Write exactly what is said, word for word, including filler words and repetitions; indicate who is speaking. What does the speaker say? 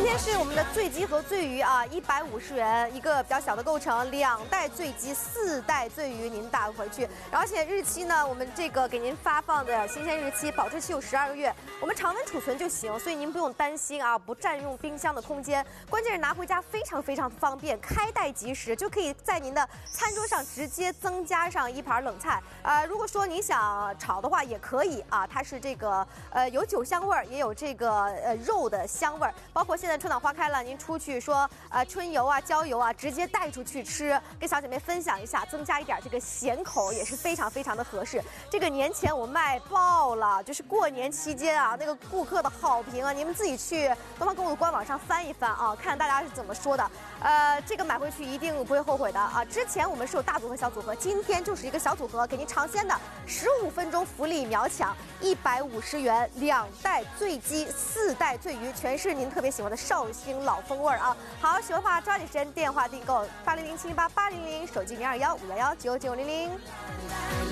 Speaker 1: 天是我们的醉鸡和醉鱼啊，一百五十元一个比较小的构成，两袋醉鸡，四袋醉鱼，您带回去。而且日期呢，我们这个给您发放的新鲜日期，保质期有十二个月，我们常温储存就行，所以您不用担心啊，不占用冰箱的空间。关键是拿回家非常非常方便，开袋即食，就可以在您的餐桌上直接增加上一盘冷菜。呃，如果说您想炒的话，也可以啊，它是这个呃有酒香味儿，也有这个呃肉的香味儿，包括现在春暖花开了，您出去说呃春游啊、郊游啊，直接带出去吃，跟小姐妹分享一下，增加一点这个咸口也是非常非常的合适。这个年前我卖爆了，就是过年期间啊，那个顾客的好评啊，你们自己去东方购物的官网上翻一翻啊，看大家是怎么说的。呃，这个买回去一定不会后悔的啊！之前我们是有大组合、小组合，今天就是一个小组合，给您尝鲜的十五分钟福利秒抢，一百五十元两袋醉鸡，四袋醉鱼，全是您特别喜欢的绍兴老风味儿啊！好，喜欢的话抓紧时间电话订购八零零七零八八零零，手机零二幺五幺幺九九零零。